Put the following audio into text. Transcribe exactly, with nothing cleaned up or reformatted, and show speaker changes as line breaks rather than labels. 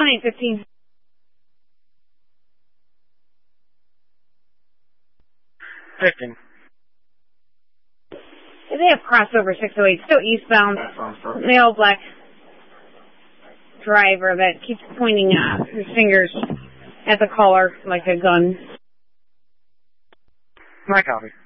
twenty-eight fifteen.
fifteen.
They have crossover six oh eight, still eastbound. Male black driver that keeps pointing uh, his fingers at the caller like a gun.
My copy.